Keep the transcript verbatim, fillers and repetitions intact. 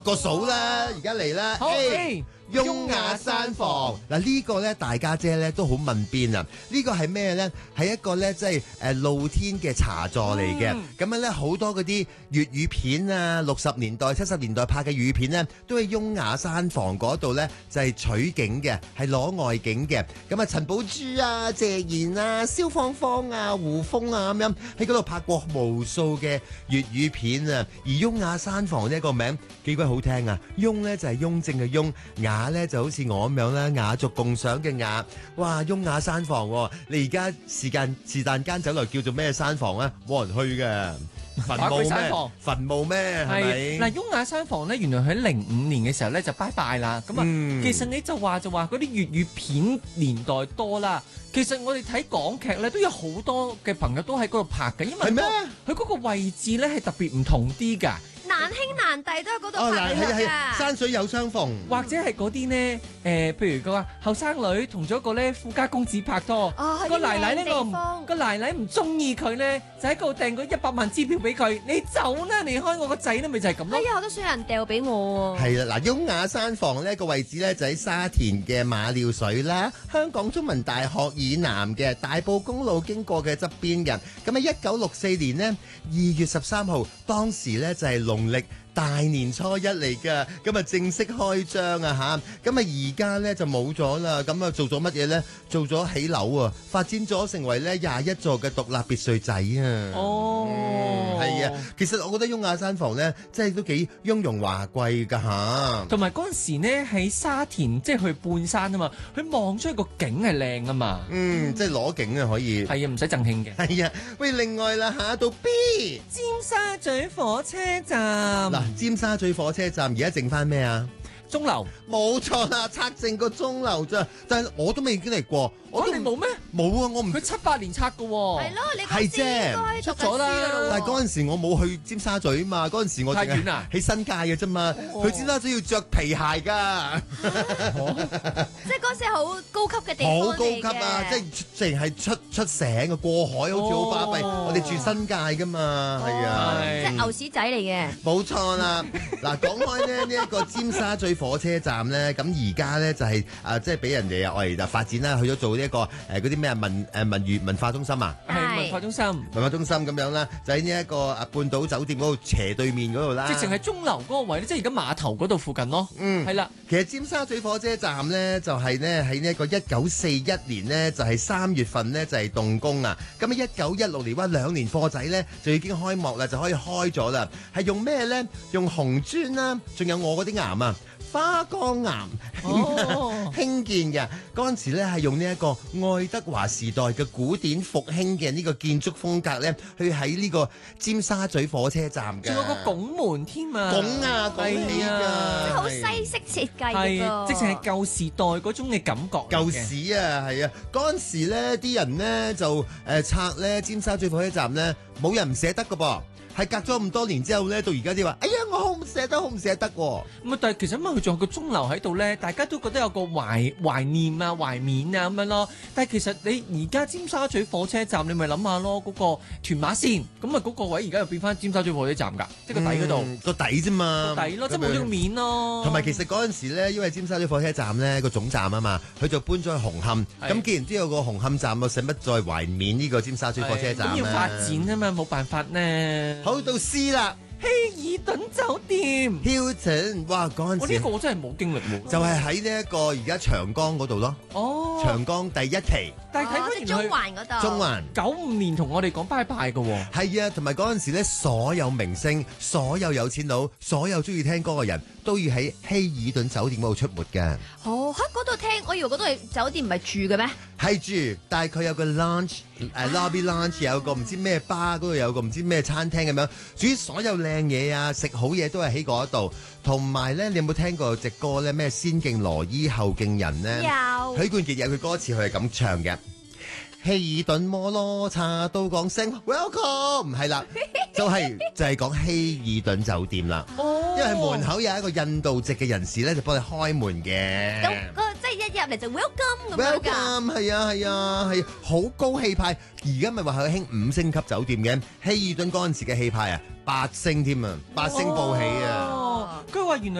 個數啦，而家嚟啦。 好 A 雍雅山房嗱，呢個咧大家姐咧都好問邊啊！呢個係咩咧？係一個咧即係誒露天嘅茶座嚟嘅。咁樣咧好多嗰啲粵語片啊，六十年代、七十年代拍嘅粵語片咧，都喺雍雅山房嗰度咧就係取景嘅，係攞外景嘅。咁啊，陳寶珠啊、謝賢啊、蕭芳芳啊、胡楓啊咁樣喺嗰度拍過無數嘅粵語片啊。而雍雅山房呢個名幾鬼好聽啊！雍咧就係雍正嘅雍，雅咧就好似我咁樣啦，雅俗共賞嘅雅。哇，雍雅山房，你而家時間是但間酒樓叫做咩山房啊？冇人去嘅，墳墓咩？墳墓咩？係咪？ 嗱，雍雅山房咧，原來喺零五年嘅時候咧就拜拜啦。咁啊、嗯，其實你就話就話嗰啲粵語片年代多啦。其實我哋睇港劇咧都有好多嘅朋友都喺嗰度拍嘅，因為佢嗰個位置咧係特別唔同啲㗎。 難兄難弟都喺嗰度拍嘅、 哦、山水有相逢， 或者係嗰啲呢，誒、呃，譬如佢話後生女同咗個咧富家公子拍拖， 哦、 個奶奶呢個個奶奶唔中意佢呢，就喺嗰度訂個一百萬支票俾佢，你走啦，離開我個仔呢咪就係咁咯。 哎呀，我都想有人掉俾我喎。 係啦，嗱，雍雅山房呢個位置呢，就喺沙田嘅馬料水啦，香港中文大學以南嘅大埔公路經過嘅側邊嘅。咁喺一九六四年呢，二月十三號，當時呢就係農曆大年初一嚟㗎，咁啊正式開張啊吓，咁啊而家咧就冇咗啦，咁啊做咗乜嘢咧？做咗起樓啊，發展咗成為咧廿一座嘅獨立別墅仔啊！ 哦， 係、嗯、啊，其實我覺得雍雅山房咧，即係都幾雍容華貴㗎吓。 同埋嗰陣時咧喺沙田，即係去半山啊嘛，佢望出去個景係靚啊嘛。 嗯，即係攞景啊可以。 係啊，唔使贈慶嘅。 係啊，喂，另外啦，下到 B， 尖沙咀火車站。 尖沙咀火車站而家剩翻咩啊？ 鐘樓，冇錯啦，拆剩個鐘樓咋，但係我都未經歷過。 我哋冇咩？ 冇啊！我唔佢七八年拆嘅喎。 係咯，你係啫， 出咗啦。但係嗰陣時我冇去尖沙咀嘛，嗰陣時我太遠啦， 喺新界嘅啫嘛。 哦、 去尖沙咀要着皮鞋㗎，啊、 即係嗰時係好高級嘅地方， 好高級啊！即係淨係出出省嘅過海，好似好巴閉。 哦、 我哋住新界㗎嘛，係、哦、啊， 即係牛屎仔嚟嘅。 冇錯啦。嗱，講開咧呢一個尖沙咀火車站咧，咁而家咧就係、是、啊，即係俾人哋啊，我哋就發展啦，去咗做呢、這、一個誒嗰啲咩文誒文娛文化中心啊， 係文化中心， 文化中心咁樣啦，就喺呢一個啊半島酒店嗰度斜對面嗰度啦。 直情係鐘樓嗰個位咧，即係而家碼頭嗰度附近咯。 嗯， 係啦。 其實尖沙咀火車站咧，就係咧喺呢一個一九四一年呢，就係、是、三月份呢，就係、是、動工啊。咁啊，一九一六年哇兩年貨仔咧就已經開幕啦，就可以開咗啦。係用咩咧？用紅磚啦，仲有我嗰啲岩啊。花崗岩興建嘅嗰陣時咧，係用呢一個愛德華時代嘅古典復興嘅呢個建築風格咧，去喺呢個尖沙咀火車站嘅。 仲有個拱門添啊！ 拱啊，拱起㗎， 即係好西式設計嘅噃， 直情係舊時代嗰種嘅感覺。 舊時啊，係啊，嗰陣時咧，啲人咧就誒拆咧尖沙咀火車站咧，冇人唔捨得㗎噃。係隔咗咁多年之後咧，到而家啲話，哎呀，我好唔捨得，好唔捨得喎。 咁啊，但係其實因為佢仲有個鐘樓喺度咧，大家都覺得有個懷懷念啊、懷緬啊咁樣咯。但係其實你而家尖沙咀火車站，你咪諗下咯，嗰個屯馬線，咁啊嗰個位而家又變翻尖沙咀火車站㗎，即係個底嗰度個底啫嘛， 個底咯，即係冇咗個面咯。 同埋其實嗰陣時咧，因為尖沙咀火車站咧個總站啊嘛，佢就搬咗去紅磡。咁既然知道個紅磡站，我使乜再懷緬呢個尖沙咀火車站咧？ 咁要發展啊嘛，冇辦法呢。 好到 C 啦， 希爾頓酒店 Hilton， 哇嗰陣時， 我呢個我真係冇經歷喎， 就係喺呢一個而家長江嗰度咯。 哦， 長江第一期， 但係睇翻中環嗰度， 中環九五年同我哋講拜拜嘅喎。 係啊，同埋嗰陣時咧，所有明星、所有有錢佬、所有中意聽歌嘅人都要喺希爾頓酒店嗰度出沒嘅。 哦，喺嗰度聽，我以為嗰度係酒店，唔係住嘅咩？ 係住，但係佢有個 lounge，誒、啊 uh, lobby lounge，有個唔知咩 bar，嗰度有個唔知咩餐廳咁樣。至於所有靚嘢啊、食好嘢都係喺嗰度。同埋咧，你有冇聽過隻歌咧？咩先敬羅衣後敬人呢？ 有。 許冠傑有句歌詞，佢係咁唱嘅。希爾頓摩羅茶都講聲 welcome， 係啦，就係、是、就係、是、講希爾頓酒店啦。哦，因為門口有一個印度籍嘅人士咧，就幫你開門嘅。 咁個即係一入嚟就 welcome 咁樣㗎。 welcome 係啊係啊係，好高氣派。而家咪話佢興五星級酒店嘅，希爾頓嗰陣時嘅氣派啊，八星添啊，八星報喜啊。 哦佢話原來